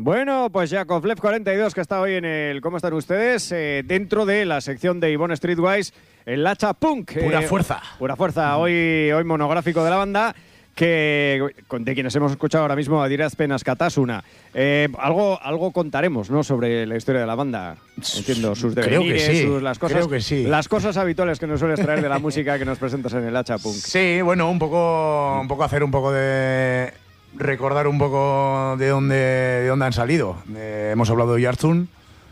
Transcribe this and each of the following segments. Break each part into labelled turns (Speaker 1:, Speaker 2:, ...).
Speaker 1: Bueno, pues Yakovlev 42, que está hoy en el ¿Cómo están ustedes? Dentro de la sección de Ivonne Streetwise, el Lacha Punk.
Speaker 2: Pura fuerza.
Speaker 1: Pura fuerza. Hoy monográfico de la banda, de quienes hemos escuchado ahora mismo a Diraz Penas Katasuna. Algo contaremos, ¿no?, sobre la historia de la banda. Entiendo, sus devenires,
Speaker 2: creo que sí.
Speaker 1: Las cosas habituales que nos sueles traer de la música que nos presentas en el Lacha Punk.
Speaker 2: Sí, bueno, un poco hacer un poco de... recordar un poco de dónde han salido. Hemos hablado de Yartun,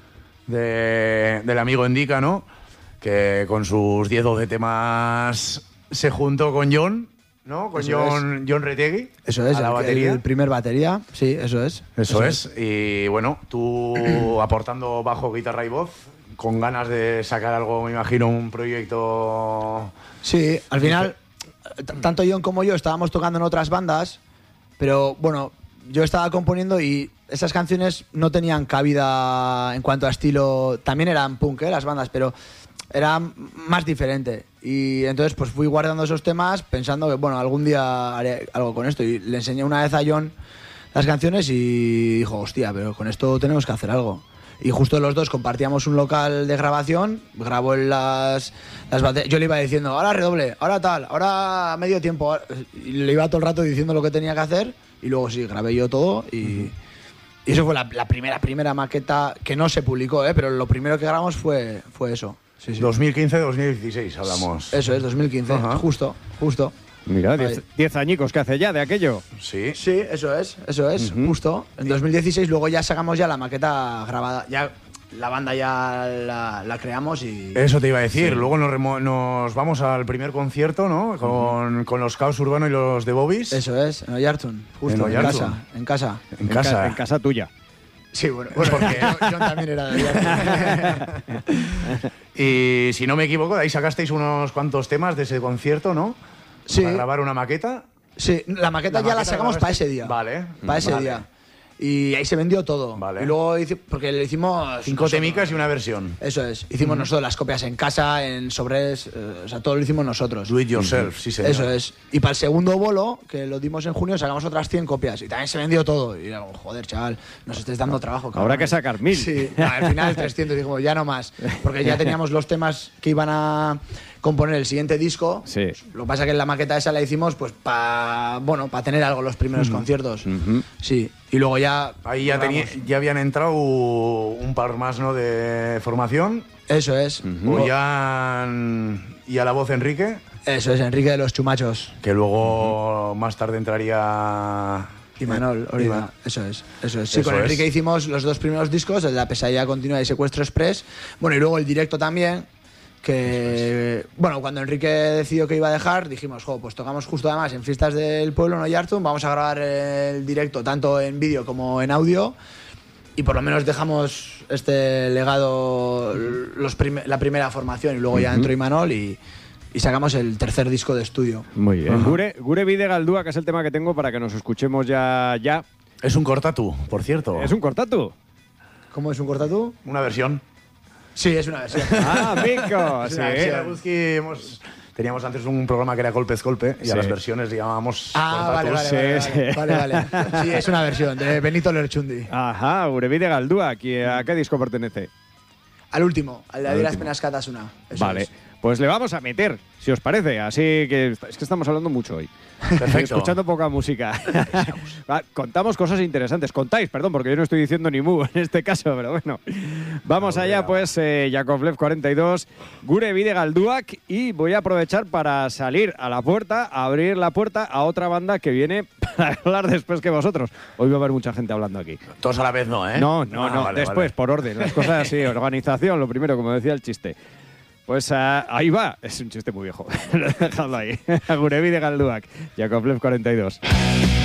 Speaker 2: del amigo Endika, ¿no?, que con sus 10 o 12 temas se juntó con John, ¿no? Con John Retegui.
Speaker 3: Eso es,
Speaker 2: a la batería.
Speaker 3: El primer batería, sí, eso es.
Speaker 2: Eso es. Y bueno, tú aportando bajo, guitarra y voz, con ganas de sacar algo, me imagino, un proyecto...
Speaker 3: Sí, al final, tanto John como yo estábamos tocando en otras bandas, pero bueno, yo estaba componiendo y esas canciones no tenían cabida en cuanto a estilo. También eran punk, las bandas, pero era más diferente. Y entonces pues fui guardando esos temas pensando que, bueno, algún día haré algo con esto. Y le enseñé una vez a John las canciones y dijo, hostia, pero con esto tenemos que hacer algo. Y justo los dos compartíamos un local de grabación, grabó las baterías. Yo le iba diciendo, ahora redoble, ahora tal, ahora medio tiempo. Y le iba todo el rato diciendo lo que tenía que hacer. Y luego sí, grabé yo todo y eso fue la primera maqueta que no se publicó, pero lo primero que grabamos fue eso. Sí.
Speaker 2: 2015-2016 hablamos.
Speaker 3: Eso es, 2015, justo.
Speaker 1: Mira, 10 añicos que hace ya de aquello.
Speaker 2: Sí,
Speaker 3: eso es, justo. En 2016 luego ya sacamos ya la maqueta grabada, ya la banda ya la creamos y...
Speaker 2: Eso te iba a decir, sí. Luego nos vamos al primer concierto, ¿no? Con los Caos Urbano y los de Bobbies.
Speaker 3: Eso es, en Oyartun, justo, en casa.
Speaker 1: En casa tuya.
Speaker 3: Sí, bueno porque John también era de Oyartun.
Speaker 2: Y si no me equivoco, de ahí sacasteis unos cuantos temas de ese concierto, ¿no?
Speaker 3: Sí.
Speaker 2: Para grabar una maqueta.
Speaker 3: Sí, la maqueta la sacamos para ese día.
Speaker 2: Vale.
Speaker 3: Para ese día. Y ahí se vendió todo.
Speaker 2: Vale.
Speaker 3: Y luego, porque le hicimos...
Speaker 2: 5 temicas y una versión.
Speaker 3: Eso es. Hicimos nosotros las copias en casa, en sobres, o sea, todo lo hicimos nosotros.
Speaker 2: Do it yourself, sí señor.
Speaker 3: Eso es. Y para el segundo bolo, que lo dimos en junio, sacamos otras 100 copias. Y también se vendió todo. Y digo, joder, chaval, nos estés dando trabajo. Cabrón.
Speaker 1: Habrá que sacar 1000.
Speaker 3: Sí, al final 300. Dijimos, ya no más. Porque ya teníamos los temas que iban a componer el siguiente disco.
Speaker 1: Sí.
Speaker 3: Lo que pasa es que en la maqueta esa la hicimos pues para tener algo los primeros conciertos. Sí. Y luego ya...
Speaker 2: Ahí ya habían entrado un par más, ¿no?, de formación.
Speaker 3: Eso es.
Speaker 2: Ollán y a la voz Enrique.
Speaker 3: Eso es, Enrique de los Chumachos.
Speaker 2: Que luego más tarde entraría...
Speaker 3: Imanol, Oliva. Eso es. Sí, con Enrique hicimos los 2 primeros discos, el de La Pesadilla Continua y Secuestro Express. Bueno, y luego el directo también, que... Bueno, cuando Enrique decidió que iba a dejar, dijimos, pues tocamos justo además en Fiestas del Pueblo, en Oyartun, vamos a grabar el directo tanto en vídeo como en audio y por lo menos dejamos este legado, la primera formación, y luego ya entró Imanol y sacamos el tercer disco de estudio.
Speaker 1: Muy bien. Gure bide galdua, que es el tema que tengo para que nos escuchemos ya.
Speaker 2: Es un cortatu, por cierto.
Speaker 1: ¿Es un cortatu?
Speaker 3: ¿Cómo es un cortatu?
Speaker 2: Una versión.
Speaker 3: Sí, es una versión.
Speaker 1: Ah, Mico. Sí.
Speaker 2: Teníamos antes un programa que era Golpe es Golpe y a las versiones le llamábamos
Speaker 3: cortatus. Vale. Sí, es una versión de Benito Lerchundi.
Speaker 1: Ajá, Gure bide galdua. ¿A qué disco pertenece?
Speaker 3: Al último, al de Adiras Penas Katasuna.
Speaker 1: Vale. Pues le vamos a meter, si os parece. Así que es que estamos hablando mucho hoy.
Speaker 2: Perfecto.
Speaker 1: Escuchando poca música. Contamos cosas interesantes. Contáis, perdón, porque yo no estoy diciendo ni mu en este caso, pero bueno. Vamos allá, pues, Yakovlev 42, Gure bide galduak, y voy a aprovechar para salir a la puerta, abrir la puerta a otra banda que viene para hablar después que vosotros. Hoy va a haber mucha gente hablando aquí.
Speaker 2: Todos a la vez no, ¿eh?
Speaker 1: No. Después, por orden. Las cosas así, organización, lo primero, como decía el chiste. Pues ahí va. Es un chiste muy viejo. Dejadlo ahí. Gure bide galduak, Yakovlev 42.